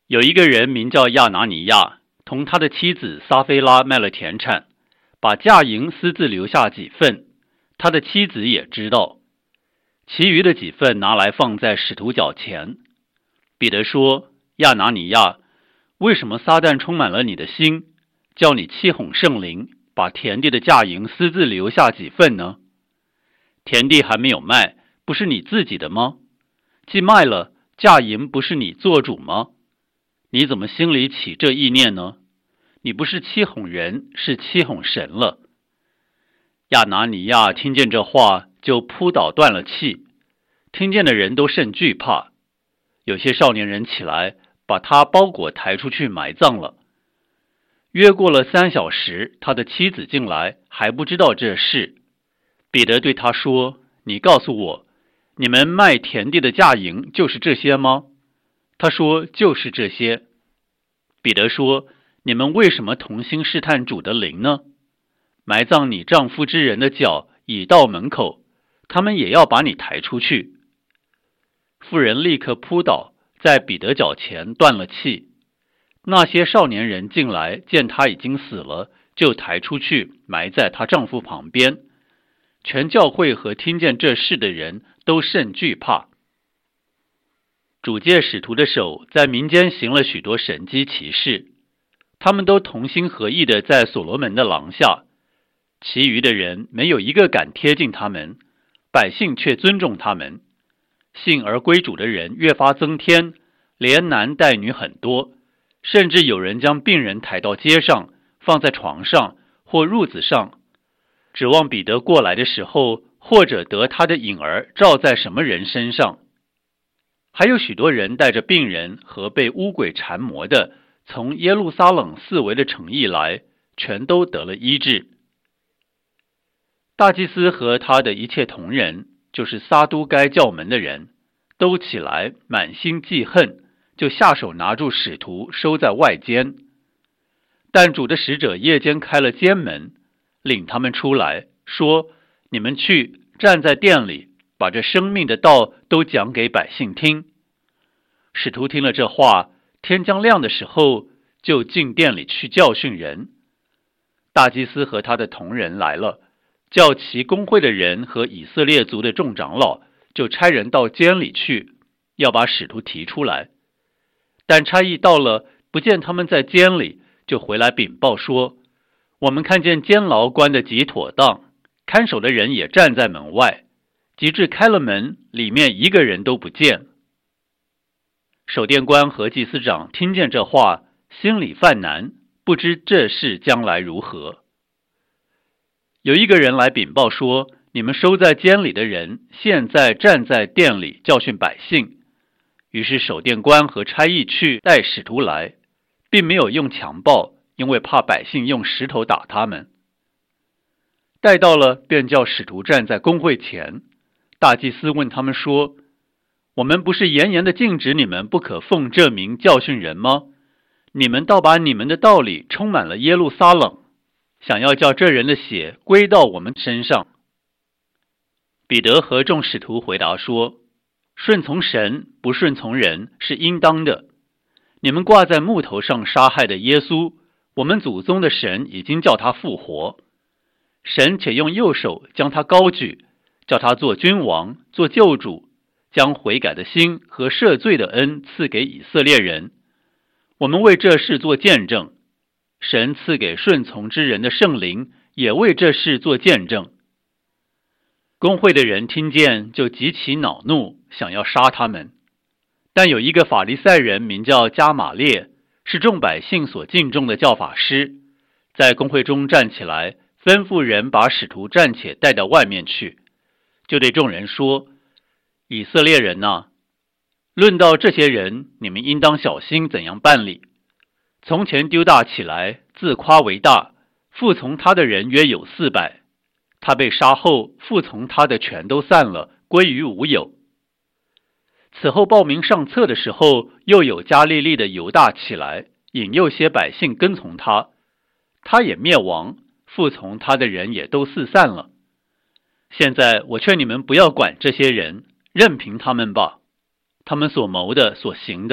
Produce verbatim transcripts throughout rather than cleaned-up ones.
有一个人名叫亚拿尼亚，同他的妻子撒菲拉卖了田产，把价银私自留下几份，他的妻子也知道，其余的几份拿来放在使徒脚前。彼得说：亚拿尼亚，为什么撒旦充满了你的心，叫你欺哄圣灵，把田地的价银私自留下几份呢？田地还没有卖，不是你自己的吗？既卖了，价银不是你做主吗？你怎么心里起这意念呢？你不是欺哄人，是欺哄神了。亚拿尼亚听见这话，就扑倒断了气，听见的人都甚惧怕。有些少年人起来，把他包裹抬出去埋葬了。约过了三小时，他的妻子进来，还不知道这事。彼得对他说：你告诉我，你们卖田地的价银就是这些吗？他说：就是这些。彼得说：你们为什么同心试探主的灵呢？埋葬你丈夫之人的脚已到门口，他们也要把你抬出去。妇人立刻扑倒，在彼得脚前断了气。那些少年人进来，见他已经死了，就抬出去埋在她丈夫旁边。全教会和听见这事的人都甚惧怕。主借使徒的手在民间行了许多神迹奇事，他们都同心合意地在所罗门的廊下，其余的人没有一个敢贴近他们，百姓却尊重他们。信而归主的人越发增添，连男带女很多，甚至有人将病人抬到街上，放在床上或褥子上，指望彼得过来的时候，或者得他的影儿照在什么人身上。还有许多人带着病人和被污鬼缠磨的，从耶路撒冷四围的城邑来，全都得了医治。大祭司和他的一切同人，就是撒都该教门的人，都起来满心记恨，就下手拿住使徒，收在外间。但主的使者夜间开了监门，领他们出来，说：你们去，站在殿里，把这生命的道都讲给百姓听。使徒听了这话，天将亮的时候，就进殿里去教训人。大祭司和他的同人来了，叫其公会的人和以色列族的众长老，就差人到监里去，要把使徒提出来。但差役到了，不见他们在监里，就回来禀报说：我们看见监牢关得极妥当，看守的人也站在门外，及至开了门，里面一个人都不见。守殿官和祭司长听见这话，心里犯难，不知这事将来如何。有一个人来禀报说：你们收在监里的人，现在站在殿里教训百姓。于是守殿官和差役去带使徒来，并没有用强暴，因为怕百姓用石头打他们。带到了，便叫使徒站在公会前。大祭司问他们说：我们不是严严的禁止你们不可奉这名教训人吗？你们倒把你们的道理充满了耶路撒冷，想要叫这人的血归到我们身上。彼得和众使徒回答说：顺从神，不顺从人，是应当的。你们挂在木头上杀害的耶稣，我们祖宗的神已经叫他复活。神且用右手将他高举，叫他做君王，做救主，将悔改的心和赦罪的恩赐给以色列人。我们为这事做见证，神赐给顺从之人的圣灵也为这事做见证。公会的人听见，就极其恼怒，想要杀他们。但有一个法利赛人名叫加玛列，是众百姓所敬重的教法师，在公会中站起来，吩咐人把使徒暂且带到外面去，就对众人说：以色列人哪，论到这些人，你们应当小心怎样办理。从前丢大起来，自夸为大，服从他的人约有四百。他被杀后，服从他的全都散了，归于无有。此后报名上册的时候，又有加利利的犹大起来，引诱些百姓跟从他，他也灭亡，服从他的人也都四散了。现在我劝你们不要管这些人，任凭他们吧。他们所谋的所行的，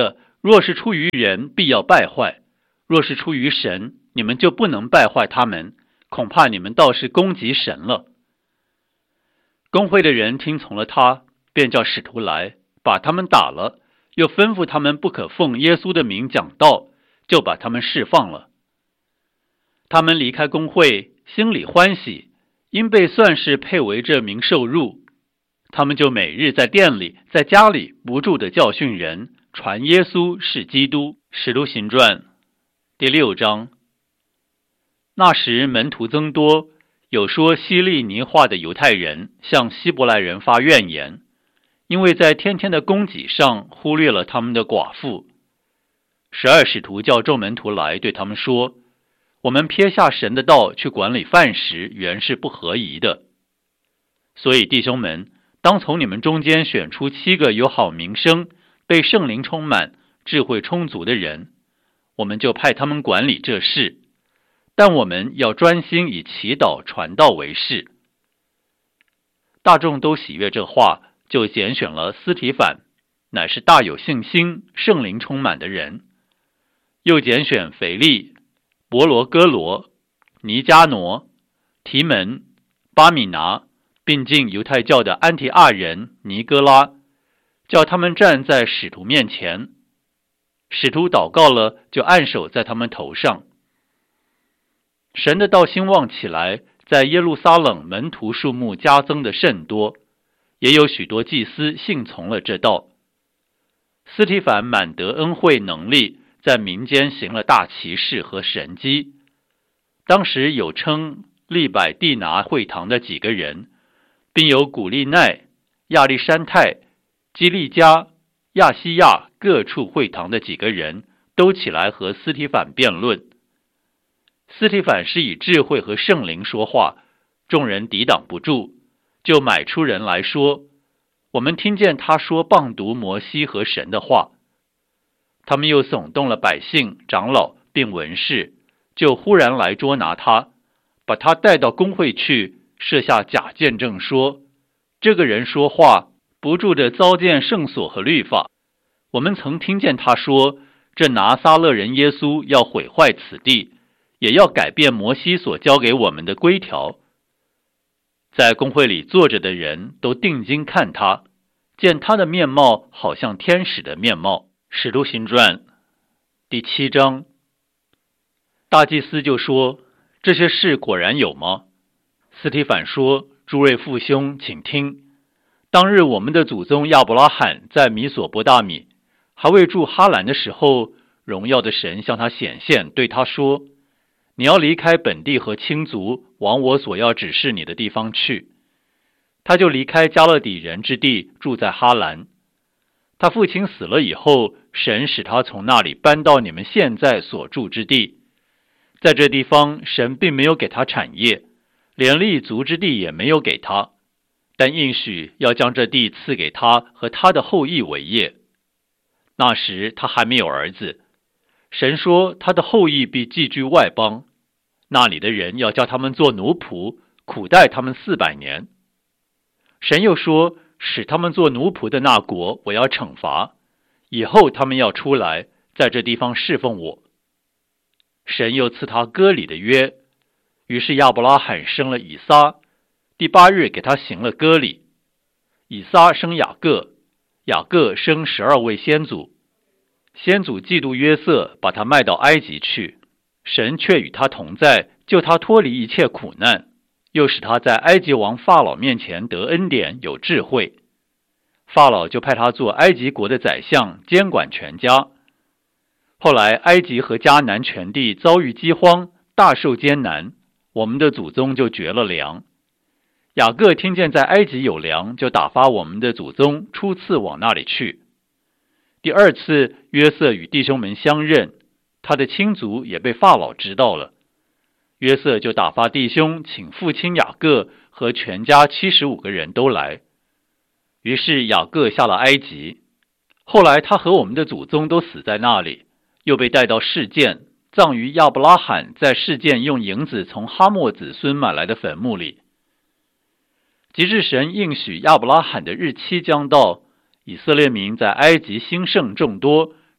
若是出于人，必要败坏；若是出于神，你们就不能败坏他们，恐怕你们倒是攻击神了。”公会的人听从了他，便叫使徒来，把他们打了，又吩咐他们不可奉耶稣的名讲道，就把他们释放了。他们离开公会，心里欢喜，因被算是配为这名受辱。他们就每日在店里，在家里不住地教训人，传耶稣是基督。使徒行传第六章。那时门徒增多，有说希利尼话的犹太人向希伯来人发怨言，因为在天天的供给上忽略了他们的寡妇。十二使徒叫众门徒来，对他们说：“我们撇下神的道去管理饭食，原是不合宜的。所以弟兄们，当从你们中间选出七个有好名声、被圣灵充满、智慧充足的人，我们就派他们管理这事。但我们要专心以祈祷传道为事。”大众都喜悦这话，就拣选了司提反，乃是大有信心、圣灵充满的人；又拣选腓利、伯罗哥罗、尼加挪、提门、巴米拿，并进犹太教的安提阿人尼哥拉，叫他们站在使徒面前。使徒祷告了，就按手在他们头上。神的道兴旺起来，在耶路撒冷门徒数目加增的甚多，也有许多祭司信从了这道。司提反满得恩惠能力，在民间行了大奇事和神迹。当时有称利百地拿会堂的几个人，并有古利奈、亚历山泰、基利加、亚西亚各处会堂的几个人，都起来和司提反辩论。司提反是以智慧和圣灵说话，众人抵挡不住，就买出人来说：“我们听见他说谤读摩西和神的话。”他们又耸动了百姓、长老并文士，就忽然来捉拿他，把他带到公会去，设下假见证说：“这个人说话不住地糟践圣所和律法。我们曾听见他说，这拿撒勒人耶稣要毁坏此地，也要改变摩西所交给我们的规条。”在公会里坐着的人都定睛看他，见他的面貌好像天使的面貌。使徒行传第七章。大祭司就说：“这些事果然有吗？”司提反说：“诸位父兄，请听。当日我们的祖宗亚伯拉罕在米索波大米，还未住哈兰的时候，荣耀的神向他显现，对他说：你要离开本地和亲族，往我所要指示你的地方去。他就离开加勒底人之地，住在哈兰。他父亲死了以后，神使他从那里搬到你们现在所住之地。在这地方，神并没有给他产业，连立足之地也没有给他，但应许要将这地赐给他和他的后裔为业。那时他还没有儿子，神说他的后裔必寄居外邦，那里的人要叫他们做奴仆，苦待他们四百年。神又说，使他们做奴仆的那国我要惩罚，以后他们要出来，在这地方侍奉我。神又赐他割礼的约，于是亚伯拉罕生了以撒，第八日给他行了割礼。以撒生雅各，雅各生十二位先祖。先祖嫉妒约瑟，把他卖到埃及去，神却与他同在，救他脱离一切苦难，又使他在埃及王法老面前得恩典，有智慧。法老就派他做埃及国的宰相，监管全家。后来埃及和迦南全地遭遇饥荒，大受艰难，我们的祖宗就绝了粮。雅各听见在埃及有粮，就打发我们的祖宗初次往那里去。第二次约瑟与弟兄们相认，他的亲族也被法老知道了。约瑟就打发弟兄请父亲雅各和全家七十五个人都来。于是雅各下了埃及，后来他和我们的祖宗都死在那里，又被带到示剑，葬于亚伯拉罕在示剑用银子从哈莫子孙买来的坟墓里。及至神应许亚伯拉罕的日期将到，以色列民在埃及兴盛众多，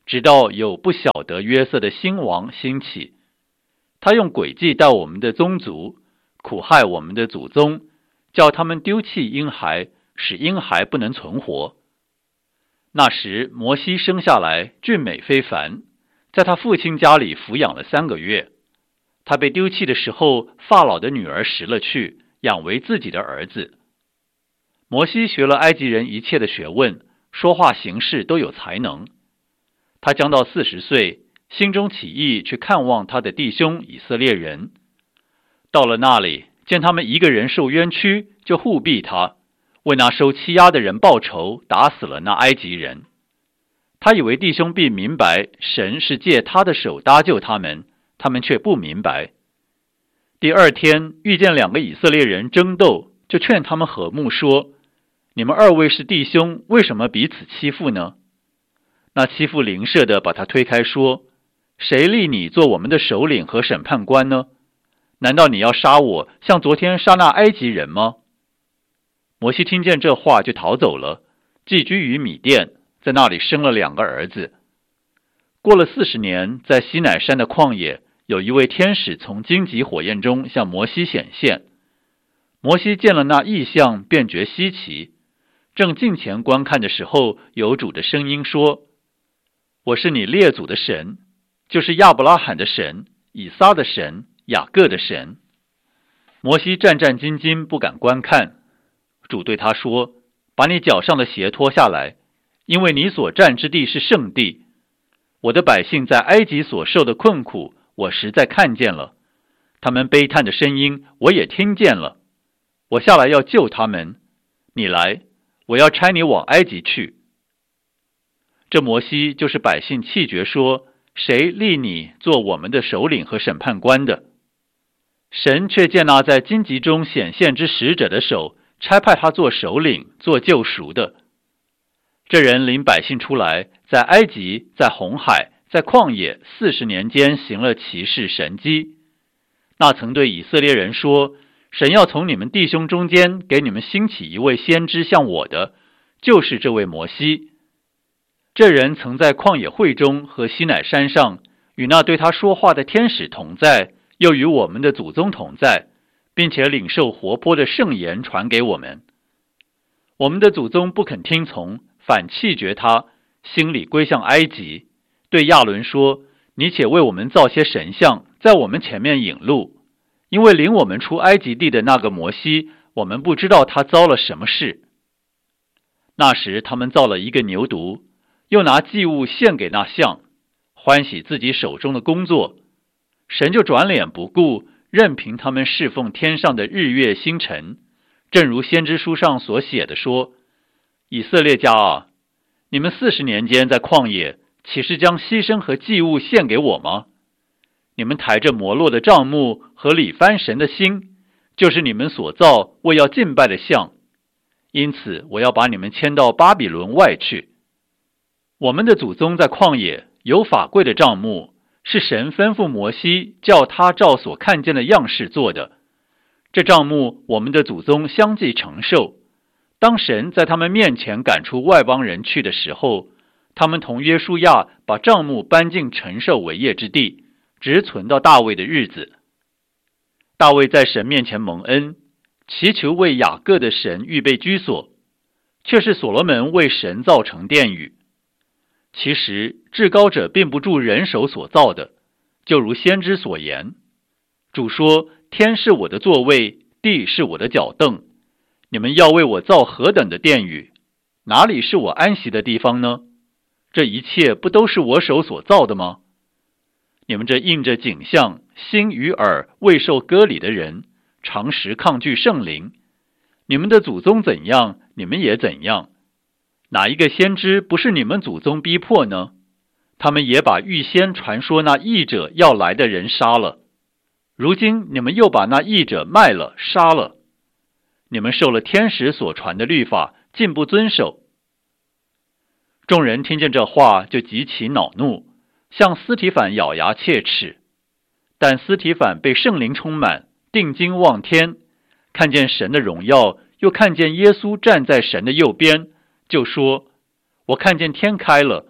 直到有不晓得约瑟的新王兴起，他用诡计待我们的宗族，苦害我们的祖宗，叫他们丢弃婴孩，使婴孩不能存活。那时摩西生下来俊美非凡，在他父亲家里抚养了三个月。他被丢弃的时候，法老的女儿拾了去，养为自己的儿子。摩西学了埃及人一切的学问，说话行事都有才能。他将到四十岁，心中起意去看望他的弟兄以色列人。到了那里，见他们一个人受冤屈，就护庇他，为那受欺压的人报仇，打死了那埃及人。他以为弟兄必明白神是借他的手搭救他们，他们却不明白。第二天遇见两个以色列人争斗，就劝他们和睦，说：你们二位是弟兄，为什么彼此欺负呢？那欺负邻舍的把他推开，说：谁立你做我们的首领和审判官呢？难道你要杀我，像昨天杀那埃及人吗？摩西听见这话，就逃走了，寄居于米甸，在那里生了两个儿子。过了四十年，在西乃山的旷野，有一位天使从荆棘火焰中向摩西显现。摩西见了那异象，便觉稀奇，正近前观看的时候，有主的声音说：我是你列祖的神，就是亚伯拉罕的神，以撒的神，雅各的神。摩西战战兢兢，不敢观看。主对他说：把你脚上的鞋脱下来，因为你所站之地是圣地。我的百姓在埃及所受的困苦，我实在看见了，他们悲叹的声音，我也听见了。我下来要救他们，你来，我要差你往埃及去。这摩西就是百姓气绝说：谁立你做我们的首领和审判官的？神却见那在荆棘中显现之使者的手，差派他做首领，做救赎的。这人领百姓出来，在埃及，在红海，在旷野四十年间行了奇事神迹。那曾对以色列人说：神要从你们弟兄中间给你们兴起一位先知像我的，就是这位摩西。这人曾在旷野会中和西乃山上，与那对他说话的天使同在，又与我们的祖宗同在，并且领受活泼的圣言传给我们。我们的祖宗不肯听从，反弃绝他，心里归向埃及，对亚伦说：你且为我们造些神像，在我们前面引路，因为领我们出埃及地的那个摩西，我们不知道他遭了什么事。那时他们造了一个牛犊，又拿祭物献给那像，欢喜自己手中的工作。神就转脸不顾，任凭他们侍奉天上的日月星辰，正如先知书上所写的说：以色列家啊，你们四十年间在旷野，岂是将牺牲和祭物献给我吗？你们抬着摩洛的帐幕和里番神的心，就是你们所造为要敬拜的像，因此我要把你们迁到巴比伦外去。我们的祖宗在旷野有法柜的帐幕，是神吩咐摩西叫他照所看见的样式做的。这帐幕我们的祖宗相继承受。当神在他们面前赶出外邦人去的时候，他们同约书亚把帐幕搬进承受为业之地，直存到大卫的日子。大卫在神面前蒙恩，祈求为雅各的神预备居所，却是所罗门为神造成殿宇。其实至高者并不住人手所造的，就如先知所言，主说：天是我的座位，地是我的脚凳，你们要为我造何等的殿宇？哪里是我安息的地方呢？这一切不都是我手所造的吗？你们这印着景象，心与耳未受割礼的人，常时抗拒圣灵。你们的祖宗怎样，你们也怎样。哪一个先知不是你们祖宗逼迫呢？他们也把预先传说那义者要来的人杀了。如今你们又把那义者卖了，杀了。你们受了天使所传的律法，竟不遵守。众人听见这话，就极其恼怒，向司提反咬牙切齿。但司提反被圣灵充满，定睛望天，看见神的荣耀，又看见耶稣站在神的右边，就说：我看见天开了，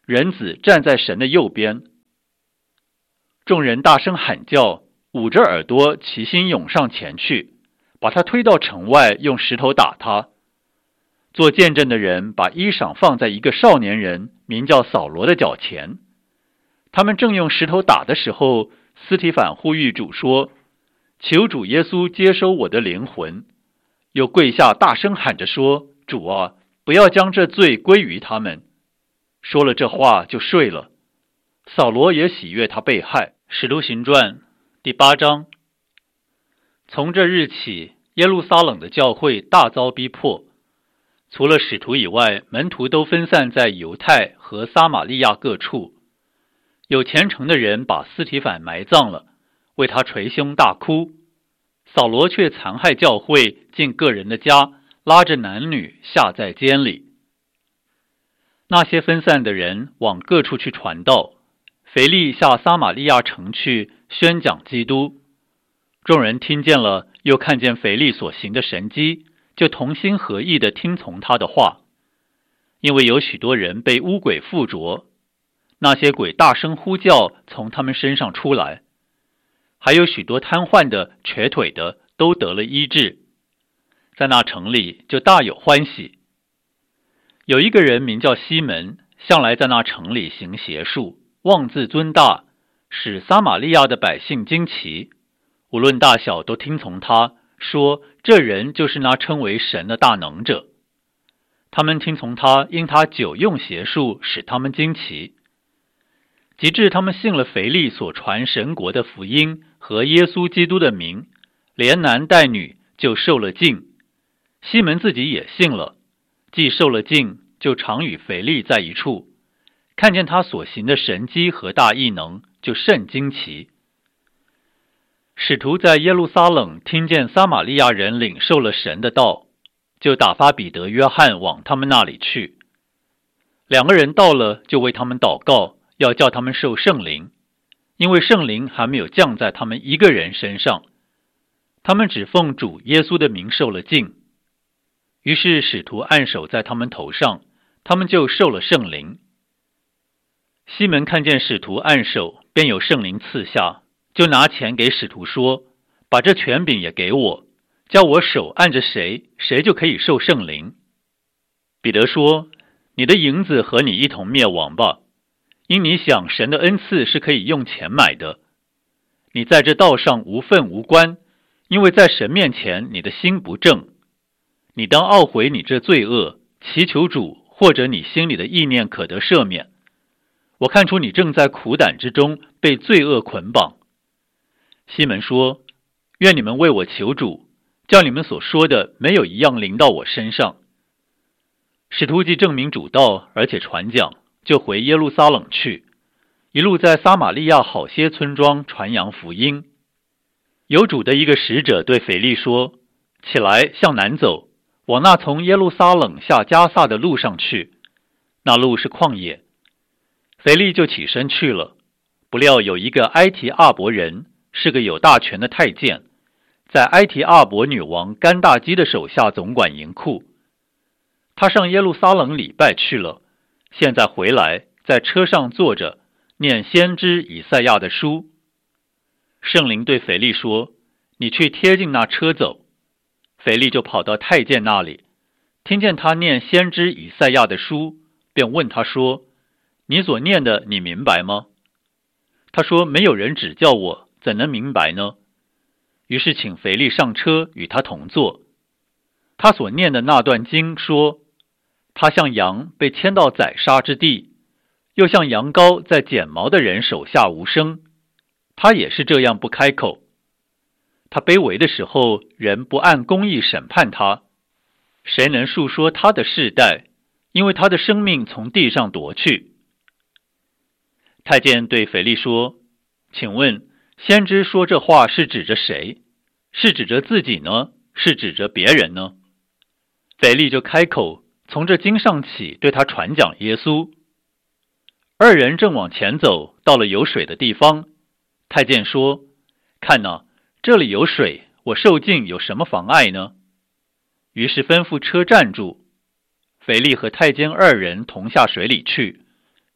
人子站在神的右边。”众人大声喊叫，捂着耳朵齐心涌上前去，把他推到城外，用石头打他。做见证的人把衣裳放在一个少年人名叫扫罗的脚前。他们正用石头打的时候，司提反呼吁主说：“求主耶稣接收我的灵魂。”又跪下大声喊着说：“主啊，不要将这罪归于他们。”说了这话就睡了。扫罗也喜悦他被害。使徒行传第八章。从这日起，耶路撒冷的教会大遭逼迫，除了使徒以外，门徒都分散在犹太和撒玛利亚各处。有虔诚的人把司提反埋葬了，为他捶胸大哭。扫罗却残害教会，进个人的家，拉着男女下在监里。那些分散的人往各处去传道。腓力下撒玛利亚城去宣讲基督。众人听见了，又看见腓力所行的神迹，就同心合意地听从他的话。因为有许多人被污鬼附着，那些鬼大声呼叫，从他们身上出来。还有许多瘫痪的、瘸腿的都得了医治。在那城里就大有欢喜。有一个人名叫西门，向来在那城里行邪术，妄自尊大，使撒玛利亚的百姓惊奇，无论大小都听从他，说这人就是那称为神的大能者。他们听从他，因他久用邪术，使他们惊奇。及至他们信了腓力所传神国的福音和耶稣基督的名，连男带女就受了浸。西门自己也信了，既受了浸，就常与腓力在一处，看见他所行的神迹和大异能，就甚惊奇。使徒在耶路撒冷听见撒玛利亚人领受了神的道，就打发彼得、约翰往他们那里去。两个人到了，就为他们祷告，要叫他们受圣灵，因为圣灵还没有降在他们一个人身上。他们只奉主耶稣的名受了浸。于是使徒按手在他们头上，他们就受了圣灵。西门看见使徒按手，便有圣灵赐下，就拿钱给使徒说：“把这权柄也给我，叫我手按着谁，谁就可以受圣灵。”彼得说：“你的银子和你一同灭亡吧，因你想神的恩赐是可以用钱买的。你在这道上无份无关，因为在神面前你的心不正。你当懊悔你这罪恶，祈求主，或者你心里的意念可得赦免。我看出你正在苦胆之中，被罪恶捆绑。”西门说：“愿你们为我求主，叫你们所说的没有一样临到我身上。”使徒既证明主道，而且传讲，就回耶路撒冷去，一路在撒玛利亚好些村庄传扬福音。有主的一个使者对腓力说：“起来，向南走，往那从耶路撒冷下迦萨的路上去，那路是旷野。”腓力就起身去了。不料有一个埃提阿伯人，是个有大权的太监，在埃提阿伯女王甘大基的手下总管银库。他上耶路撒冷礼拜去了，现在回来，在车上坐着，念先知以赛亚的书。圣灵对腓力说：“你去贴近那车走。”腓力就跑到太监那里，听见他念先知以赛亚的书，便问他说：“你所念的，你明白吗？”他说：“没有人指教我，怎能明白呢？”于是请腓力上车，与他同坐。他所念的那段经说：“他像羊被牵到宰杀之地，又像羊羔在剪毛的人手下无声，他也是这样不开口。他卑微的时候，人不按公义审判他，谁能述说他的世代？因为他的生命从地上夺去。”太监对腓力说：“请问先知说这话是指着谁？是指着自己呢？是指着别人呢？”腓力就开口，从这经上起对他传讲耶稣。二人正往前走，到了有水的地方。太监说：“看哪，这里有水，我受浸有什么妨碍呢？”于是吩咐车站住。腓力和太监二人同下水里去，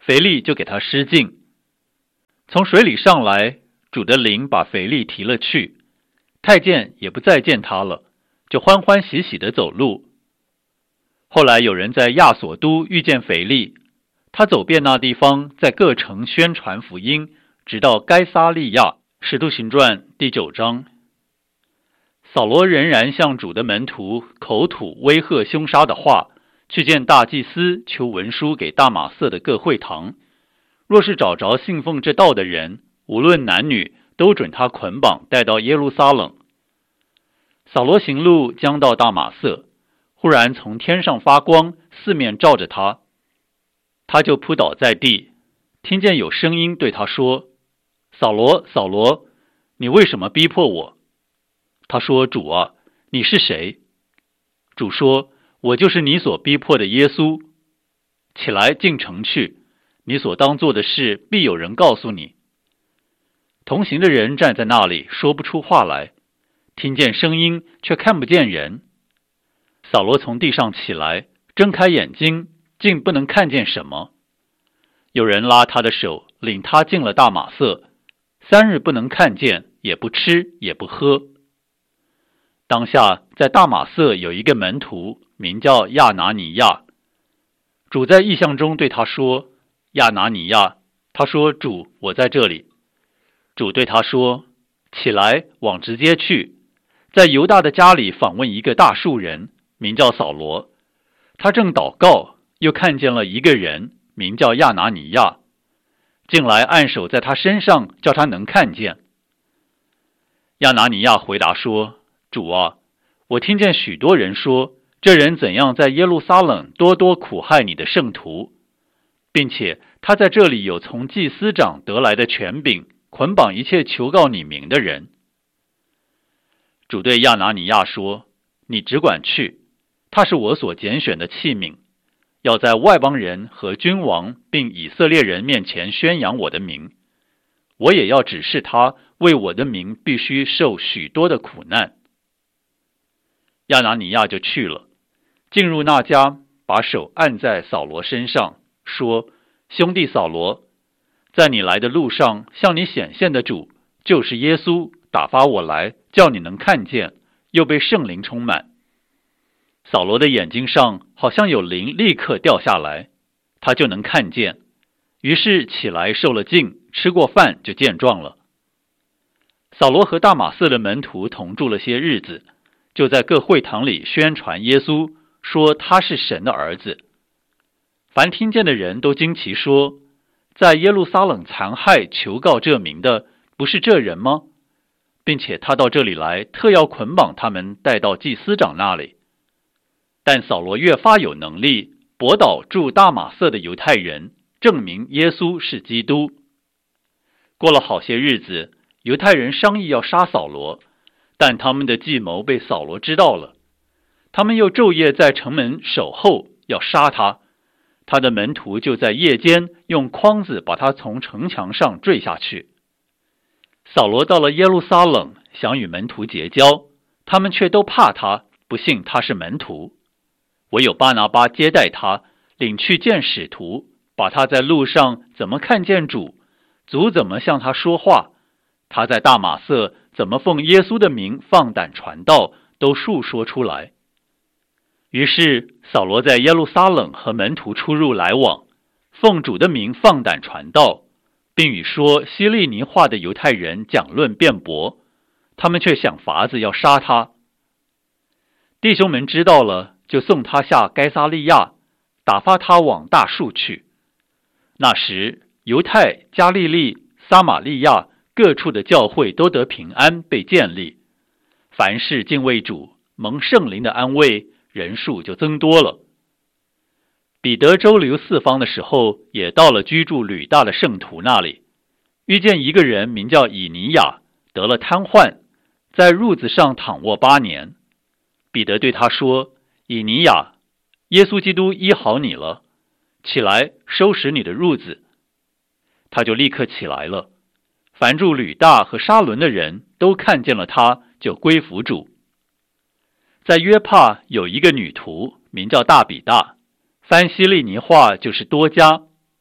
腓力就给他施浸。从水里上来，主的灵把腓力提了去，太监也不再见他了，就欢欢喜喜地走路。后来有人在亚索都遇见腓力，他走遍那地方，在各城宣传福音，直到该撒利亚。使徒行传第九章。扫罗仍然向主的门徒口吐威吓凶杀的话，去见大祭司，求文书给大马色的各会堂，若是找着信奉这道的人，无论男女，都准他捆绑带到耶路撒冷。扫罗行路将到大马色，忽然从天上发光，四面照着他，他就扑倒在地，听见有声音对他说：扫罗，扫罗，你为什么逼迫我？他说：主啊，你是谁？主说：我就是你所逼迫的耶稣。起来进城去，你所当做的事必有人告诉你。同行的人站在那里，说不出话来，听见声音，却看不见人。扫罗从地上起来，睁开眼睛，竟不能看见什么。有人拉他的手，领他进了大马色，三日不能看见，也不吃，也不喝。当下在大马色有一个门徒，名叫亚拿尼亚。主在异象中对他说：亚拿尼亚。他说：主，我在这里。主对他说：起来，往直街去，在犹大的家里访问一个大数人，名叫扫罗。他正祷告，又看见了一个人，名叫亚拿尼亚，进来按手在他身上，叫他能看见。亚拿尼亚回答说：主啊，我听见许多人说，这人怎样在耶路撒冷多多苦害你的圣徒，并且他在这里有从祭司长得来的权柄，捆绑一切求告你名的人。主对亚拿尼亚说：你只管去，他是我所拣选的器皿，要在外邦人和君王并以色列人面前宣扬我的名。我也要指示他，为我的名必须受许多的苦难。亚拿尼亚就去了，进入那家，把手按在扫罗身上，说：兄弟扫罗，在你来的路上向你显现的主，就是耶稣，打发我来，叫你能看见，又被圣灵充满。扫罗的眼睛上好像有灵立刻掉下来，他就能看见，于是起来受了浸，吃过饭就健壮了。扫罗和大马色的门徒同住了些日子，就在各会堂里宣传耶稣，说他是神的儿子。凡听见的人都惊奇说：在耶路撒冷残害求告这名的，不是这人吗？并且他到这里来，特要捆绑他们带到祭司长那里。但扫罗越发有能力，驳倒住大马色的犹太人，证明耶稣是基督。过了好些日子，犹太人商议要杀扫罗，但他们的计谋被扫罗知道了。他们又昼夜在城门守候，要杀他。他的门徒就在夜间用筐子把他从城墙上坠下去。扫罗到了耶路撒冷，想与门徒结交，他们却都怕他，不信他是门徒。唯有巴拿巴接待他，领去见使徒，把他在路上怎么看见主，主怎么向他说话，他在大马色怎么奉耶稣的名放胆传道，都述说出来。于是扫罗在耶路撒冷和门徒出入来往，奉主的名放胆传道，并与说希利尼话的犹太人讲论辩驳，他们却想法子要杀他。弟兄们知道了，就送他下该撒利亚，打发他往大数去。那时犹太、加利利、撒玛利亚各处的教会都得平安，被建立，凡事敬畏主，蒙圣灵的安慰，人数就增多了。彼得周游四方的时候，也到了居住吕大的圣徒那里，遇见一个人名叫以尼亚，得了瘫痪，在褥子上躺卧八年。彼得对他说：以尼亚，耶稣基督医好你了，起来收拾你的褥子。他就立刻起来了。凡住吕大和沙伦的人都看见了他，就归服主。在约帕有一个女徒，名叫大比大，翻希利尼话就是多加。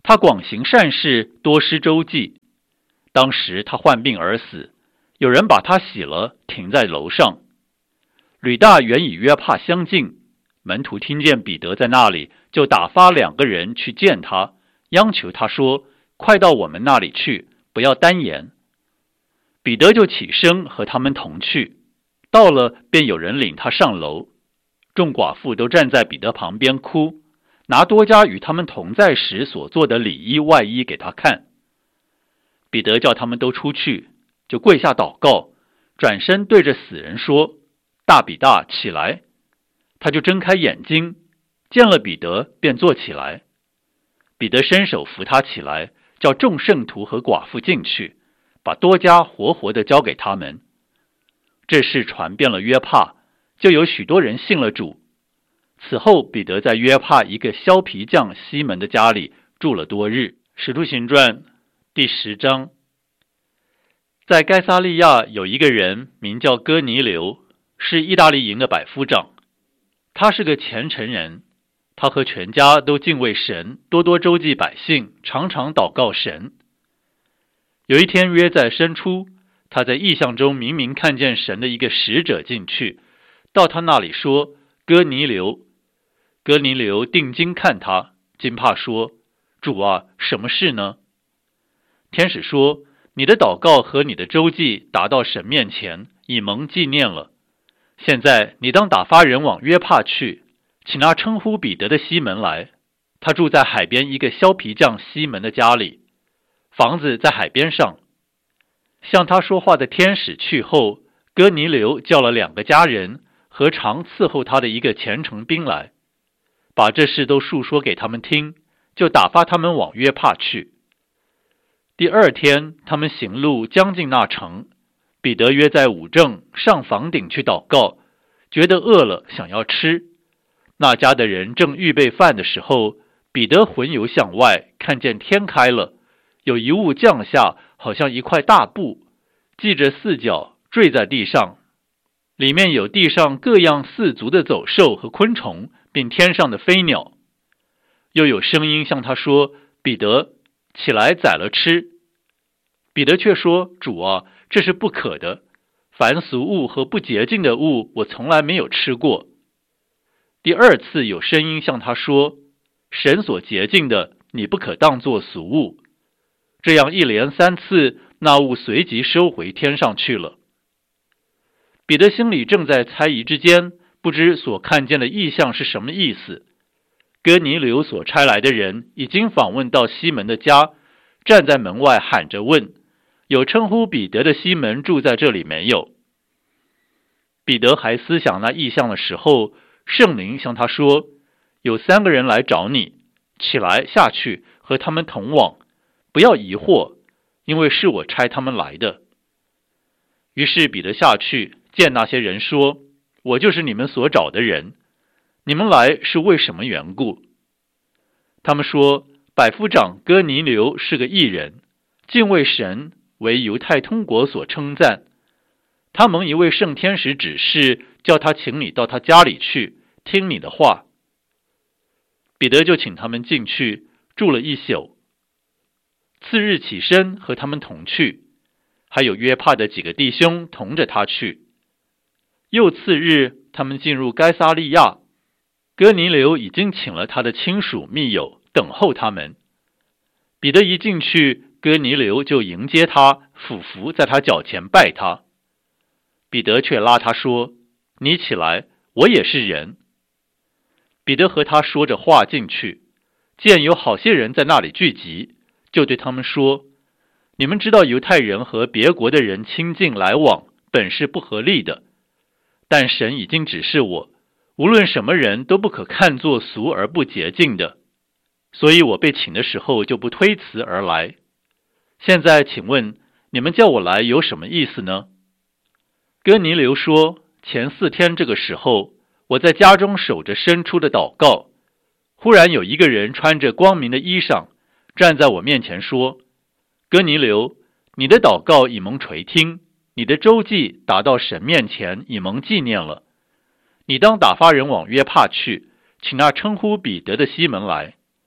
他广行善事，多施周济。当时他患病而死，有人把他洗了，停在楼上。吕大原与约帕相近，门徒听见彼得在那里，就打发两个人去见他，央求他说：快到我们那里去，不要单言。彼得就起身和他们同去，到了便有人领他上楼。众寡妇都站在彼得旁边哭，拿多加与他们同在时所做的里衣外衣给他看。彼得叫他们都出去，就跪下祷告，转身对着死人说：大比大，起来。他就睁开眼睛，见了彼得，便坐起来。彼得伸手扶他起来，叫众圣徒和寡妇进去，把多加活活的交给他们。这事传遍了约帕，就有许多人信了主。此后彼得在约帕一个削皮匠西门的家里住了多日。使徒行传第十章。在该撒利亚有一个人名叫哥尼流，是意大利营的百夫长。他是个虔诚人，他和全家都敬畏神，多多周济百姓，常常祷告神。有一天约在申初，他在异象中明明看见神的一个使者进去，到他那里说：哥尼流。哥尼流定睛看他，惊怕说：主啊，什么事呢？天使说：你的祷告和你的周济达到神面前，已蒙纪念了。现在你当打发人往约帕去，请那称呼彼得的西门来，他住在海边一个削皮匠西门的家里，房子在海边上。向他说话的天使去后，哥尼流叫了两个家人和常伺候他的一个虔诚兵来，把这事都述说给他们听，就打发他们往约帕去。第二天他们行路将近那城，彼得约在午正上房顶去祷告，觉得饿了，想要吃。那家的人正预备饭的时候，彼得魂游向外，看见天开了，有一物降下，好像一块大布，系着四角，坠在地上，里面有地上各样四足的走兽和昆虫，并天上的飞鸟。又有声音向他说：彼得，起来宰了吃。彼得却说：主啊，这是不可的，凡俗物和不洁净的物，我从来没有吃过。第二次有声音向他说：神所洁净的，你不可当作俗物。这样一连三次，那物随即收回天上去了。彼得心里正在猜疑之间，不知所看见的异象是什么意思。哥尼流所差来的人已经访问到西门的家，站在门外喊着问：有称呼彼得的西门住在这里没有？彼得还思想那异象的时候，圣灵向他说：有三个人来找你，起来下去和他们同往，不要疑惑，因为是我差他们来的。于是彼得下去见那些人说：我就是你们所找的人，你们来是为什么缘故？他们说：百夫长哥尼流是个义人，敬畏神，为犹太通国所称赞。他蒙一位圣天使指示，叫他请你到他家里去，听你的话。彼得就请他们进去，住了一宿。次日起身和他们同去，还有约帕的几个弟兄同着他去。又次日，他们进入该撒利亚，哥尼流已经请了他的亲属密友等候他们。彼得一进去，哥尼流就迎接他，俯伏在他脚前拜他。彼得却拉他说：你起来，我也是人。彼得和他说着话进去，见有好些人在那里聚集，就对他们说：你们知道犹太人和别国的人亲近来往，本是不合理的，但神已经指示我，无论什么人都不可看作俗而不洁净的，所以我被请的时候就不推辞而来。现在请问你们叫我来有什么意思呢？哥尼流说：前四天这个时候，我在家中守着伸出的祷告，忽然有一个人穿着光明的衣裳，站在我面前说：哥尼流，你的祷告已蒙垂听，你的周济达到神面前，已蒙纪念了。你当打发人往约帕去，请那称呼彼得的西门来。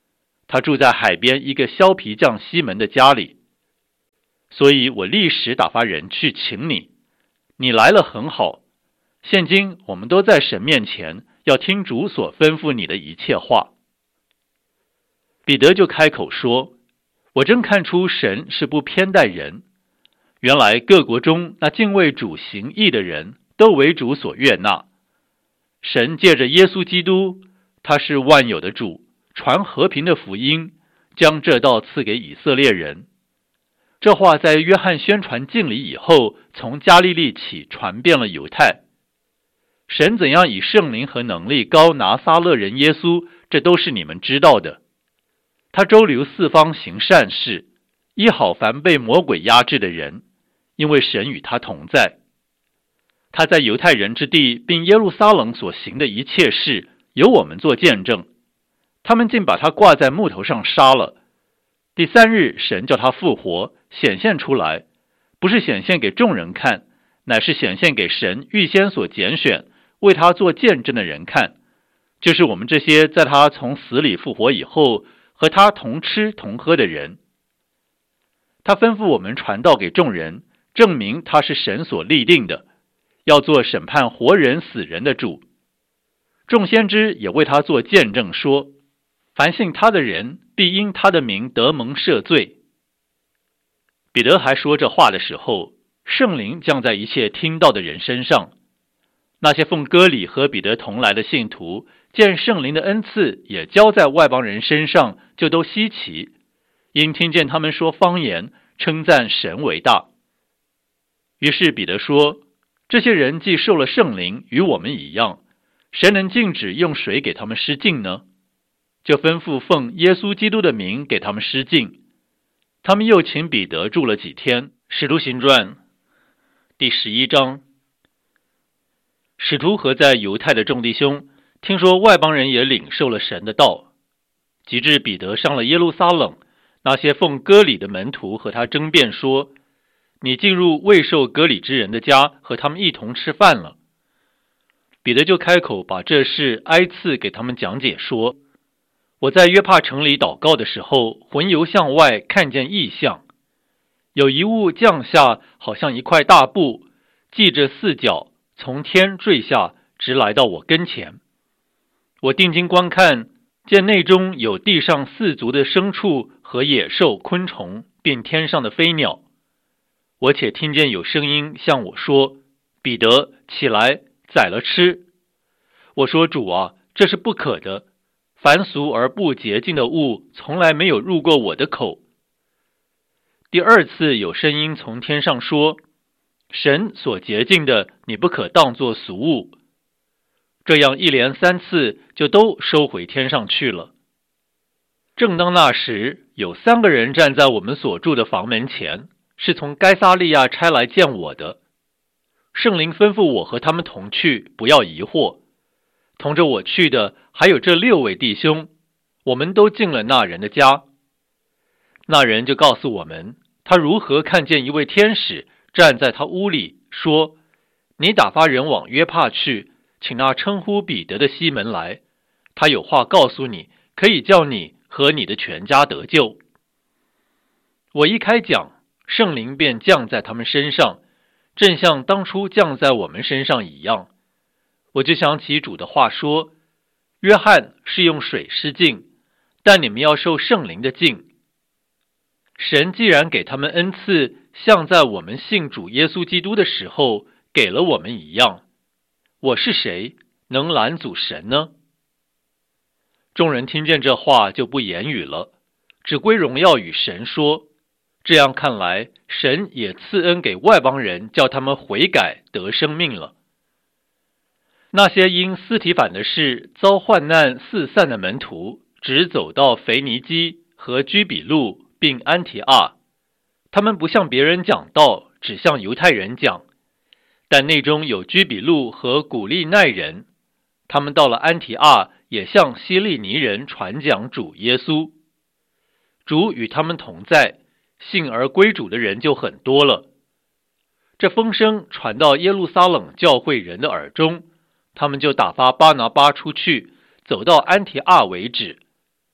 他住在海边一个削皮匠西门的家里。所以我立时打发人去请你，你来了很好。现今我们都在神面前，要听主所吩咐你的一切话。”彼得就开口说：“我真看出神是不偏待人。原来各国中那敬畏主行义的人，都为主所悦纳。神借着耶稣基督，他是万有的主，传和平的福音，将这道赐给以色列人。”这话在约翰宣传敬礼以后，从加利利起传遍了犹太。神怎样以圣灵和能力膏拿撒勒人耶稣，这都是你们知道的。他周流四方行善事，医好凡被魔鬼压制的人，因为神与他同在。他在犹太人之地并耶路撒冷所行的一切事，由我们做见证。他们竟把他挂在木头上杀了。第三日，神叫他复活，显现出来，不是显现给众人看，乃是显现给神预先所拣选为他做见证的人看，就是我们这些在他从死里复活以后和他同吃同喝的人。他吩咐我们传道给众人，证明他是神所立定的，要做审判活人死人的主。众先知也为他做见证说，凡信他的人必因他的名得蒙赦罪。彼得还说这话的时候，圣灵降在一切听到的人身上。那些奉割礼和彼得同来的信徒，见圣灵的恩赐也交在外邦人身上，就都稀奇，因听见他们说方言，称赞神为大。于是彼得说，这些人既受了圣灵，与我们一样，谁能禁止用水给他们施浸呢？就吩咐奉耶稣基督的名给他们施浸。他们又请彼得住了几天。使徒行传第十一章。使徒和在犹太的众弟兄听说外邦人也领受了神的道，及至彼得上了耶路撒冷，那些奉割礼的门徒和他争辩说，你进入未受割礼之人的家，和他们一同吃饭了。彼得就开口把这事挨次给他们讲解说，我在约帕城里祷告的时候，魂游向外，看见异象，有一物降下，好像一块大布，系着四角，从天坠下，直来到我跟前。我定睛观看，见内中有地上四足的牲畜和野兽、昆虫，并天上的飞鸟。我且听见有声音向我说，彼得，起来，宰了吃。我说，主啊，这是不可的，凡俗而不洁净的物，从来没有入过我的口。第二次有声音从天上说，神所洁净的，你不可当作俗物。这样一连三次，就都收回天上去了。正当那时，有三个人站在我们所住的房门前，是从该撒利亚差来见我的。圣灵吩咐我和他们同去，不要疑惑。同着我去的还有这六位弟兄，我们都进了那人的家。那人就告诉我们，他如何看见一位天使站在他屋里，说，你打发人往约帕去，请那称呼彼得的西门来，他有话告诉你，可以叫你和你的全家得救。我一开讲，圣灵便降在他们身上，正像当初降在我们身上一样。我就想起主的话说，约翰是用水施浸，但你们要受圣灵的浸。神既然给他们恩赐，像在我们信主耶稣基督的时候给了我们一样，我是谁，能拦阻神呢？众人听见这话就不言语了，只归荣耀与神说，这样看来，神也赐恩给外邦人，叫他们悔改得生命了。那些因斯提反的事遭患难四散的门徒，只走到腓尼基和居比路并安提阿，他们不向别人讲道，只向犹太人讲。但内中有居比路和古利奈人，他们到了安提阿，也向希利尼人传讲主耶稣。主与他们同在，信而归主的人就很多了。这风声传到耶路撒冷教会人的耳中，他们就打发巴拿巴出去，走到安提阿为止。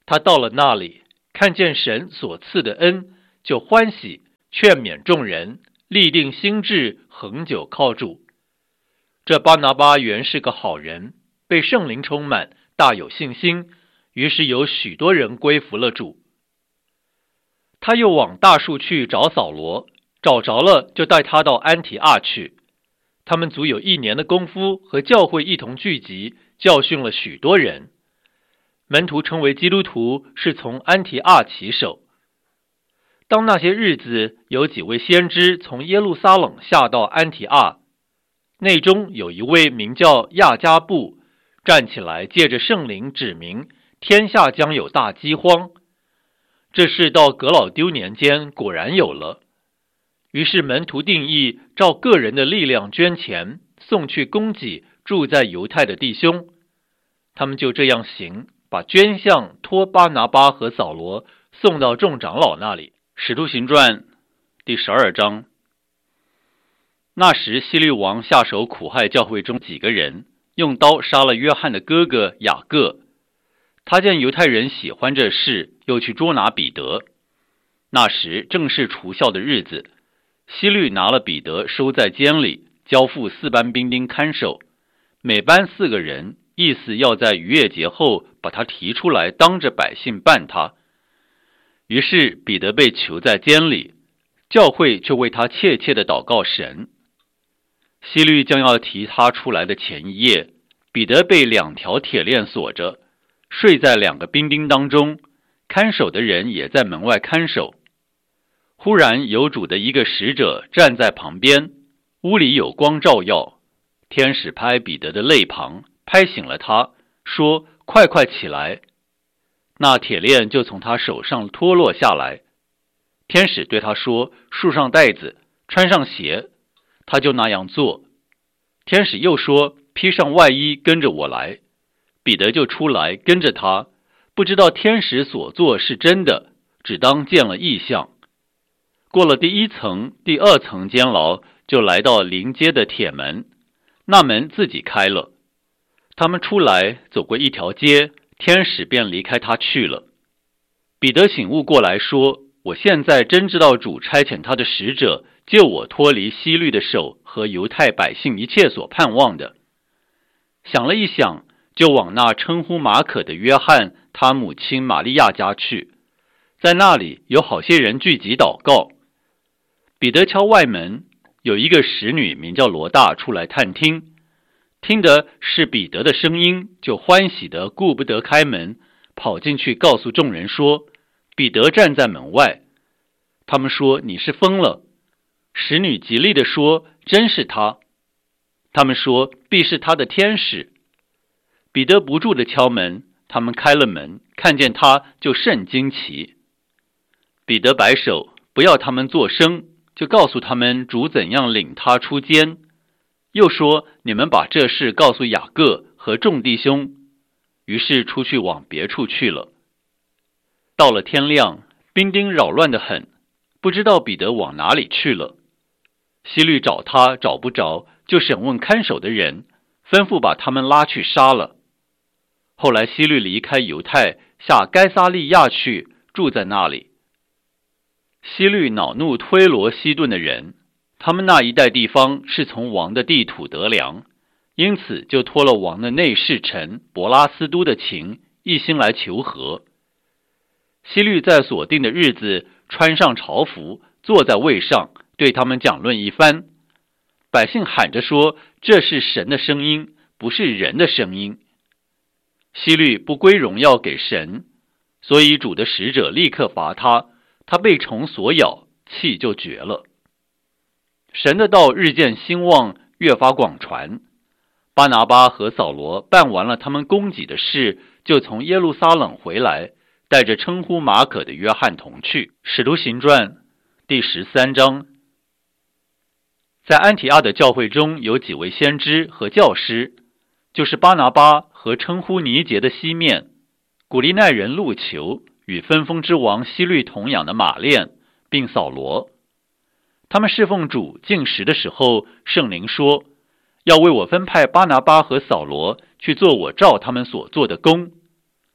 他到了那里，看见神所赐的恩，就欢喜，劝勉众人，立定心志，恒久靠主。这巴拿巴原是个好人，被圣灵充满，大有信心，于是有许多人归服了主。他又往大树去找扫罗，找着了，就带他到安提阿去。他们足有一年的功夫，和教会一同聚集，教训了许多人。门徒成为基督徒，是从安提阿起手。当那些日子，有几位先知从耶路撒冷下到安提阿，内中有一位名叫亚加布，站起来借着圣灵指明天下将有大饥荒。这事到革老丢年间果然有了。于是门徒定义，照个人的力量捐钱，送去供给住在犹太的弟兄。他们就这样行，把捐项托巴拿巴和扫罗送到众长老那里。使徒行传第十二章。那时希律王下手苦害教会中几个人，用刀杀了约翰的哥哥雅各。他见犹太人喜欢这事，又去捉拿彼得。那时正是除酵的日子，希律拿了彼得收在监里，交付四班兵丁看守，每班四个人，意思要在逾越节后把他提出来，当着百姓办他。于是彼得被囚在监里，教会就为他切切地祷告神。希律将要提他出来的前一夜，彼得被两条铁链锁着，睡在两个兵丁当中，看守的人也在门外看守。忽然有主的一个使者站在旁边，屋里有光照耀，天使拍彼得的肋旁，拍醒了他，说：快快起来。那铁链就从他手上脱落下来。天使对他说：束上带子，穿上鞋。他就那样做。天使又说：披上外衣，跟着我来。彼得就出来跟着他，不知道天使所做是真的，只当见了异象。过了第一层、第二层监牢，就来到临街的铁门，那门自己开了。他们出来，走过一条街，天使便离开他去了。彼得醒悟过来说：我现在真知道主差遣他的使者，救我脱离希律的手和犹太百姓一切所盼望的。想了一想，就往那称呼马可的约翰他母亲玛利亚家去，在那里有好些人聚集祷告。彼得敲外门，有一个使女名叫罗大出来探听，听得是彼得的声音，就欢喜得顾不得开门，跑进去告诉众人说：彼得站在门外。他们说：你是疯了。使女极力地说：真是他。他们说：必是他的天使。彼得不住地敲门，他们开了门，看见他就甚惊奇。彼得摆手，不要他们作声，就告诉他们主怎样领他出监，又说：你们把这事告诉雅各和众弟兄。于是出去往别处去了。到了天亮，兵丁扰乱得很，不知道彼得往哪里去了。希律找他找不着，就审问看守的人，吩咐把他们拉去杀了。后来希律离开犹太，下该撒利亚去，住在那里。希律恼怒推罗西顿的人，他们那一带地方是从王的地土得粮，因此就托了王的内侍臣伯拉斯都的情，一心来求和。希律在所定的日子穿上朝服，坐在位上，对他们讲论一番。百姓喊着说：这是神的声音，不是人的声音。希律不归荣耀给神，所以主的使者立刻罚他，他被虫所咬，气就绝了。神的道日渐兴旺，越发广传。巴拿巴和扫罗办完了他们供给的事，就从耶路撒冷回来，带着称呼马可的约翰同去。使徒行传第十三章。在安提阿的教会中有几位先知和教师，就是巴拿巴和称呼尼结的西面，古利奈人路求与分封之王希律同养的马链，并扫罗。他们侍奉主进食的时候，圣灵说：要为我分派巴拿巴和扫罗去做我照他们所做的工。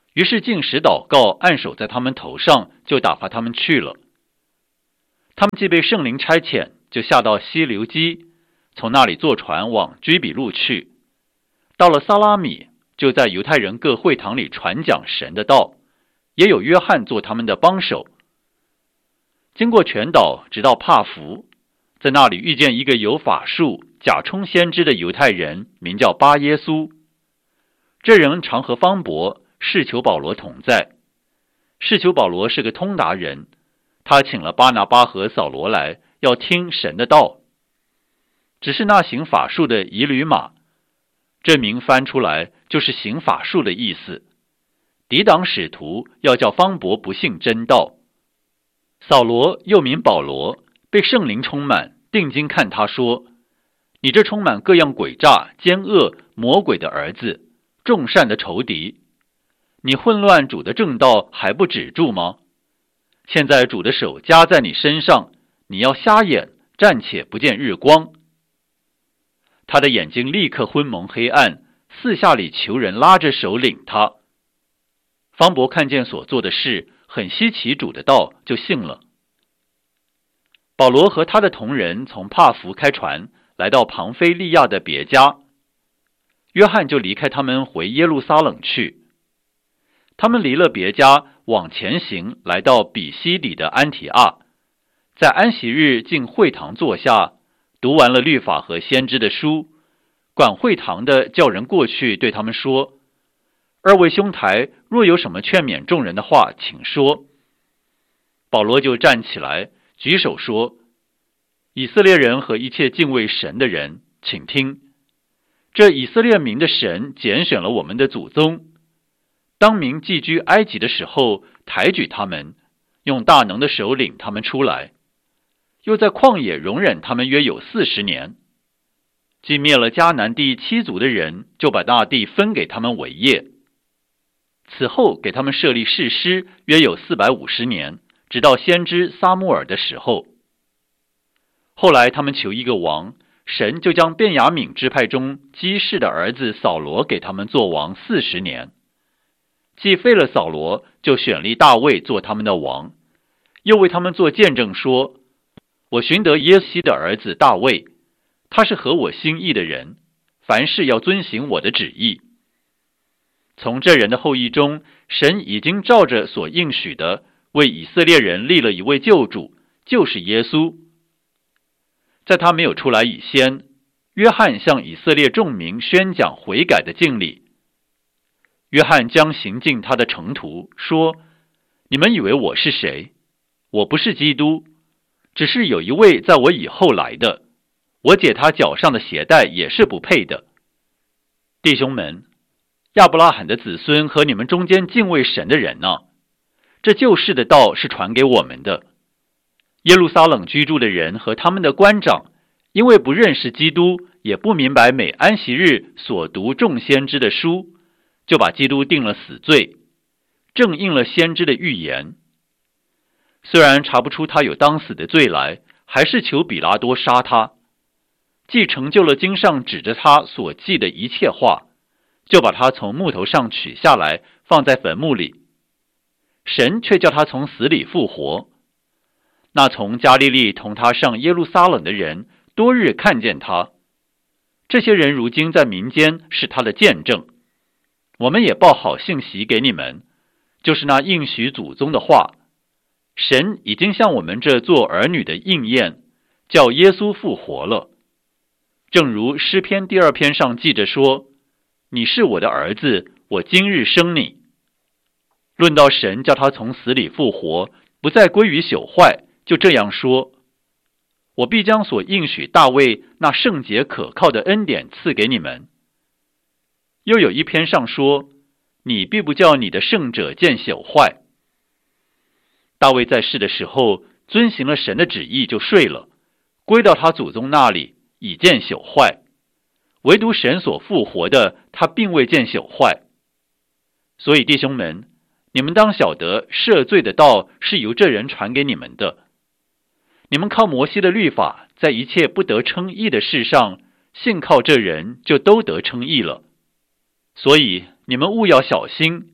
于是禁食祷告，按手在他们头上，就打发他们去了。他们既被圣灵差遣，就下到西流基，从那里坐船往居比路去。到了撒拉米，就在犹太人各会堂里传讲神的道，也有约翰做他们的帮手。经过全岛，直到帕福，在那里遇见一个有法术、假充先知的犹太人，名叫巴耶稣。这人常和方伯、士求保罗同在。士求保罗是个通达人，他请了巴拿巴和扫罗来，要听神的道。只是那行法术的以吕马，这名翻出来就是行法术的意思，抵挡使徒，要叫方伯不信真道。扫罗又名保罗，被圣灵充满，定睛看他说：你这充满各样诡诈、奸恶、魔鬼的儿子，众善的仇敌，你混乱主的正道还不止住吗？现在主的手加在你身上，你要瞎眼，暂且不见日光。他的眼睛立刻昏蒙黑暗，四下里求人拉着手领他。方伯看见所做的事，很稀奇主的道，就信了。保罗和他的同人从帕福开船，来到庞菲利亚的别家。约翰就离开他们回耶路撒冷去。他们离了别家，往前行，来到比西底的安提阿，在安息日进会堂坐下，读完了律法和先知的书。管会堂的叫人过去对他们说：二位兄台，若有什么劝勉众人的话，请说。保罗就站起来，举手说：以色列人和一切敬畏神的人，请听。这以色列民的神拣选了我们的祖宗，当民寄居埃及的时候，抬举他们，用大能的手领他们出来，又在旷野容忍他们约有四十年。既灭了迦南地七族的人，就把那地分给他们为业。此后给他们设立士师，约有四百五十年，直到先知撒母耳的时候。后来他们求一个王，神就将便雅悯支派中基士的儿子扫罗给他们做王四十年。既废了扫罗，就选立大卫做他们的王，又为他们做见证说：我寻得耶西的儿子大卫，他是合我心意的人，凡事要遵行我的旨意。从这人的后裔中，神已经照着所应许的，为以色列人立了一位救主，就是耶稣。在他没有出来以先，约翰向以色列众民宣讲悔改的敬礼。约翰将行进他的程途，说：你们以为我是谁？我不是基督，只是有一位在我以后来的，我解他脚上的鞋带也是不配的。弟兄们，亚伯拉罕的子孙和你们中间敬畏神的人呢，这救世的道是传给我们的。耶路撒冷居住的人和他们的官长，因为不认识基督，也不明白每安息日所读众先知的书，就把基督定了死罪，正应了先知的预言。虽然查不出他有当死的罪来，还是求比拉多杀他。既成就了经上指着他所记的一切话，就把他从木头上取下来，放在坟墓里。神却叫他从死里复活。那从加利利同他上耶路撒冷的人，多日看见他。这些人如今在民间是他的见证。我们也报好信息给你们，就是那应许祖宗的话。神已经向我们这做儿女的应验，叫耶稣复活了。正如诗篇第二篇上记着说：你是我的儿子，我今日生你。论到神叫他从死里复活，不再归于朽坏，就这样说：我必将所应许大卫那圣洁可靠的恩典赐给你们。又有一篇上说：你必不叫你的圣者见朽坏。大卫在世的时候，遵行了神的旨意就睡了，归到他祖宗那里，已见朽坏。唯独神所复活的，他并未见朽坏。所以弟兄们，你们当晓得赦罪的道是由这人传给你们的。你们靠摩西的律法，在一切不得称义的事上，信靠这人就都得称义了。所以你们务要小心，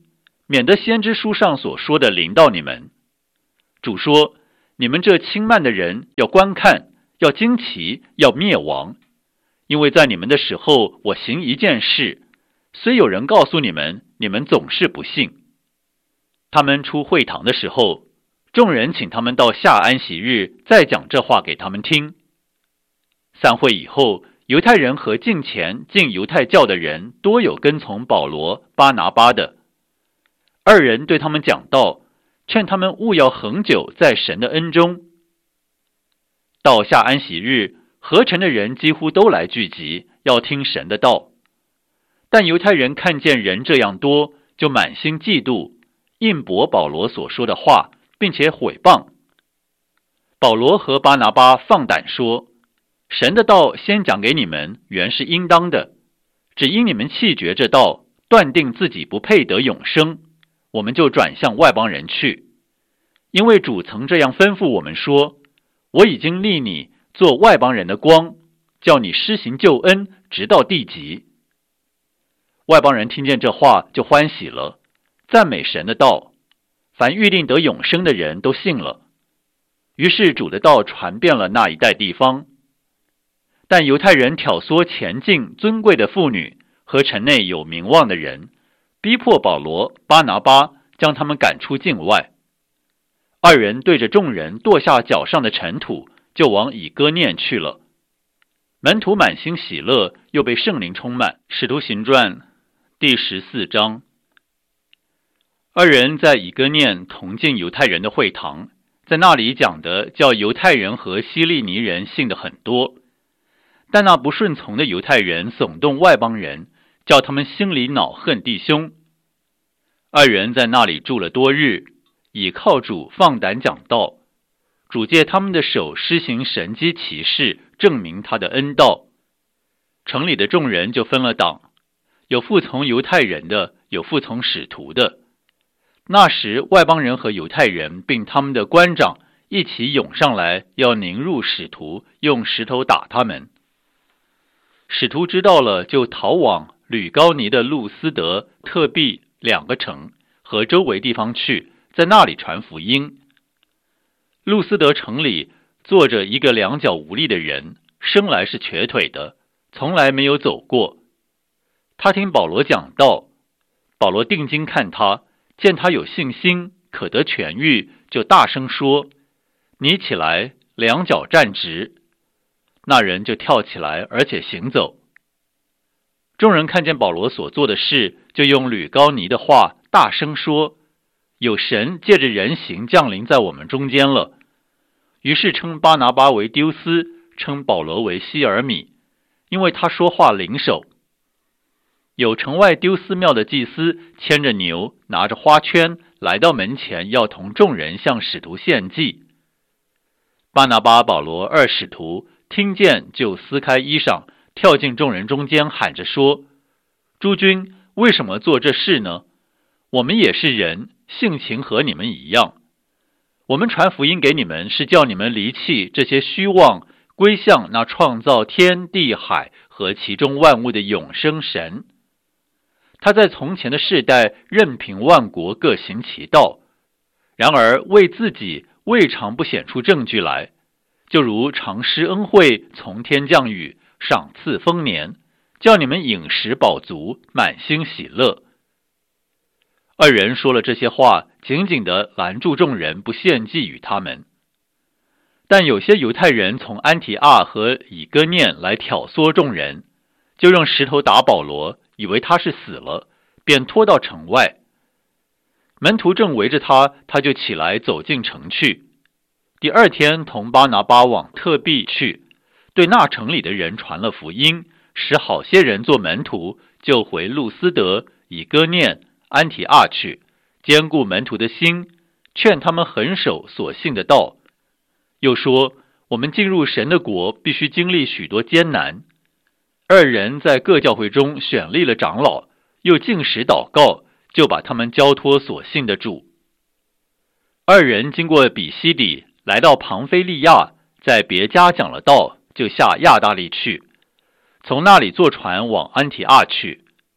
免得先知书上所说的临到你们。主说，你们这轻慢的人要观看，要惊奇，要灭亡，因为在你们的时候，我行一件事，虽有人告诉你们，你们总是不信。他们出会堂的时候，众人请他们到下安息日再讲这话给他们听。散会以后，犹太人和近前进犹太教的人多有跟从保罗、巴拿巴的。二人对他们讲道，劝他们务要恒久在神的恩中。到下安息日，合城的人几乎都来聚集，要听神的道。但犹太人看见人这样多，就满心嫉妒，印驳保罗所说的话，并且毁谤。保罗和巴拿巴放胆说，神的道先讲给你们，原是应当的，只因你们弃绝这道，断定自己不配得永生，我们就转向外邦人去。因为主曾这样吩咐我们说，我已经立你做外邦人的光，叫你施行救恩，直到地极。外邦人听见这话就欢喜了，赞美神的道，凡预定得永生的人都信了。于是主的道传遍了那一带地方。但犹太人挑唆前进尊贵的妇女和城内有名望的人，逼迫保罗、巴拿巴，将他们赶出境外。二人对着众人跺下脚上的尘土，就往以哥念去了。门徒满心喜乐，又被圣灵充满。使徒行传第十四章。二人在以哥念同进犹太人的会堂，在那里讲的叫犹太人和希利尼人信的很多。但那不顺从的犹太人耸动外邦人，叫他们心里恼恨弟兄。二人在那里住了多日，倚靠主放胆讲道，主借他们的手施行神迹奇事，证明他的恩道。城里的众人就分了党，有服从犹太人的，有服从使徒的。那时外邦人和犹太人并他们的官长一起涌上来，要拧入使徒，用石头打他们。使徒知道了，就逃往吕高尼的路斯德、特庇两个城和周围地方去，在那里传福音。路斯德城里坐着一个两脚无力的人，生来是瘸腿的，从来没有走过。他听保罗讲道，保罗定睛看他，见他有信心，可得痊愈，就大声说，你起来，两脚站直。那人就跳起来，而且行走。众人看见保罗所做的事，就用吕高尼的话大声说，有神借着人形降临在我们中间了。于是称巴拿巴为丢斯，称保罗为希尔米，因为他说话灵手。有城外丢斯庙的祭司牵着牛，拿着花圈，来到门前，要同众人向使徒献祭。巴拿巴、保罗二使徒听见，就撕开衣裳，跳进众人中间，喊着说，诸君为什么做这事呢？我们也是人，性情和你们一样。我们传福音给你们，是叫你们离弃这些虚妄，归向那创造天地海和其中万物的永生神。他在从前的世代任凭万国各行其道，然而为自己未尝不显出证据来，就如常施恩惠，从天降雨，赏赐丰年，叫你们饮食饱足，满心喜乐。二人说了这些话，紧紧地拦住众人，不献祭与他们。但有些犹太人从安提阿和以哥念来挑唆众人，就用石头打保罗，以为他是死了，便拖到城外。门徒正围着他，他就起来走进城去。第二天同巴拿巴往特庇去，对那城里的人传了福音，使好些人做门徒，就回路斯德、以哥念、安提阿去，坚固门徒的心，劝他们恒守所信的道。又说，我们进入神的国，必须经历许多艰难。二人在各教会中选立了长老，又禁食祷告，就把他们交托所信的主。二人经过比西底，来到庞菲利亚，在别家讲了道，就下亚大利去，从那里坐船往安提阿去。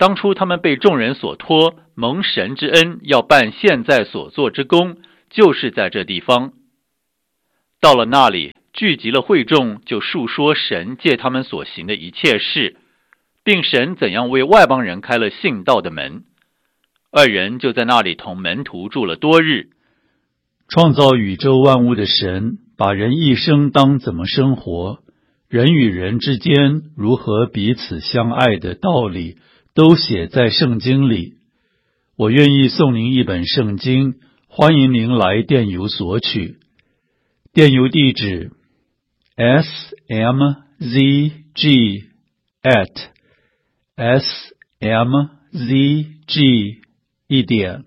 当初他们被众人所托，蒙神之恩，要办现在所做之功，就是在这地方。到了那里，聚集了会众，就述说神借他们所行的一切事，并神怎样为外邦人开了信道的门。二人就在那里同门徒住了多日。 创造宇宙万物的神，把人一生当怎么生活，人与人之间如何彼此相爱的道理，都写在圣经里。我愿意送您一本圣经，欢迎您来电邮索取。电邮地址 s m z g at s m z g 一点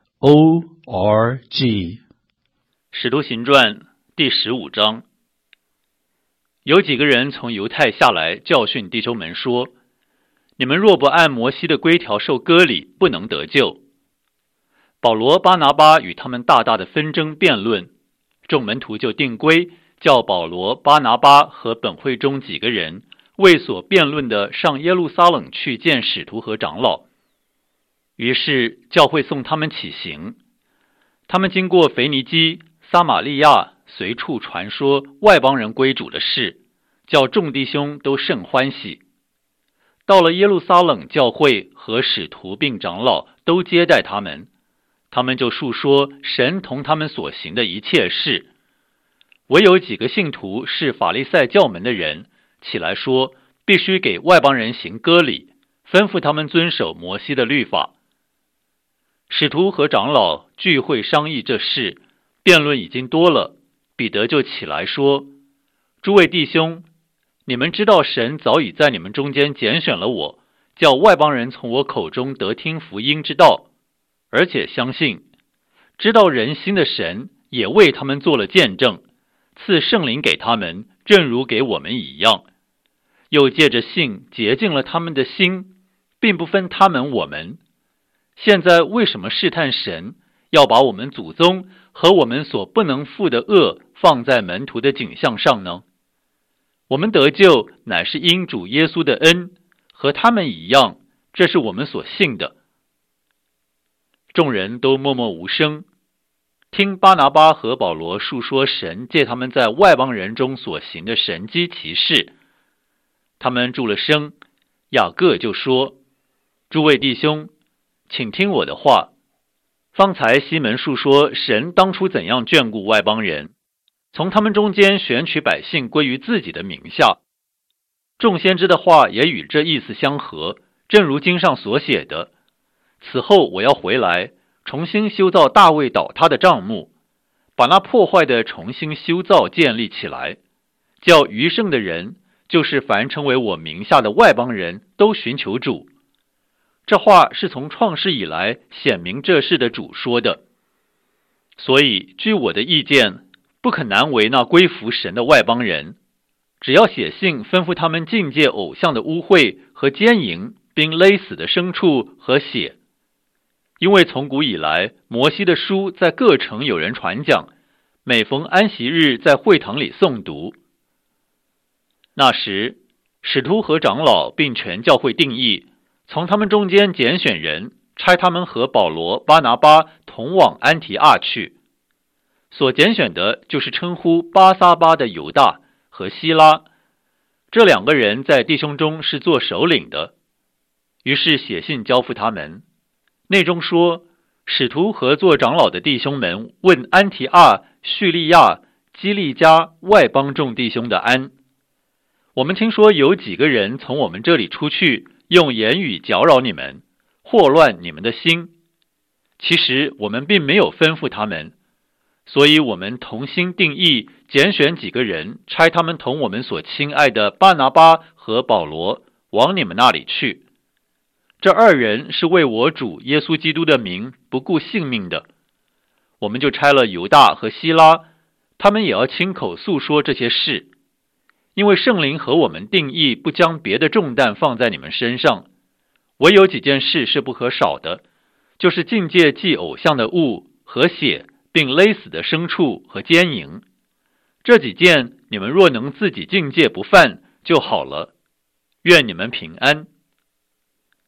o r g。 使徒行传第十五章。有几个人从犹太下来，教训弟兄们说，你们若不按摩西的规条受割礼，不能得救。保罗、巴拿巴与他们大大的纷争辩论，众门徒就定规，叫保罗、巴拿巴和本会中几个人为所辩论的上耶路撒冷去见使徒和长老。于是教会送他们起行，他们经过腓尼基、撒玛利亚，随处传说外邦人归主的事，叫众弟兄都甚欢喜。到了耶路撒冷，教会和使徒并长老都接待他们，他们就述说神同他们所行的一切事。唯有几个信徒是法利赛教门的人，起来说必须给外邦人行割礼，吩咐他们遵守摩西的律法。使徒和长老聚会商议这事，辩论已经多了，彼得就起来说，诸位弟兄，你们知道神早已在你们中间拣选了我，叫外邦人从我口中得听福音之道，而且相信知道人心的神也为他们做了见证，赐圣灵给他们，正如给我们一样，又借着信洁净了他们的心，并不分他们我们。现在为什么试探神，要把我们祖宗和我们所不能负的恶放在门徒的景象上呢？我们得救乃是因主耶稣的恩，和他们一样，这是我们所信的。众人都默默无声，听巴拿巴和保罗述说神借他们在外邦人中所行的神迹奇事。他们住了声，雅各就说，诸位弟兄，请听我的话。方才西门述说神当初怎样眷顾外邦人，从他们中间选取百姓归于自己的名下。众先知的话也与这意思相合，正如经上所写的，此后我要回来，重新修造大卫倒塌的帐幕，把那破坏的重新修造建立起来，叫余剩的人，就是凡称为我名下的外邦人，都寻求主。这话是从创世以来显明这事的主说的。所以据我的意见，不可难为那归服神的外邦人，只要写信吩咐他们禁戒偶像的污秽和奸淫，并勒死的牲畜和血。因为从古以来，摩西的书在各城有人传讲，每逢安息日在会堂里诵读。那时使徒和长老并全教会定义，从他们中间拣选人，差他们和保罗、巴拿巴同往安提阿去。所拣选的就是称呼巴撒巴的犹大和希拉，这两个人在弟兄中是做首领的。于是写信交付他们，内中说，使徒和做长老的弟兄们问安提阿、叙利亚、基利家外邦众弟兄的安。我们听说有几个人从我们这里出去，用言语搅扰你们，祸乱你们的心。其实我们并没有吩咐他们，所以我们同心定义，拣选几个人，差他们同我们所亲爱的巴拿巴和保罗往你们那里去。这二人是为我主耶稣基督的名不顾性命的。我们就差了犹大和希拉，他们也要亲口诉说这些事。因为圣灵和我们定义，不将别的重担放在你们身上，唯有几件事是不可少的，就是禁戒祭偶像的物和血，并勒死的牲畜和奸淫。这几件你们若能自己禁戒不犯就好了。愿你们平安。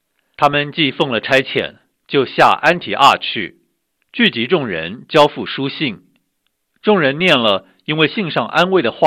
他们既奉了差遣，就下安提阿去，聚集众人，交付书信。众人念了，因为信上安慰的话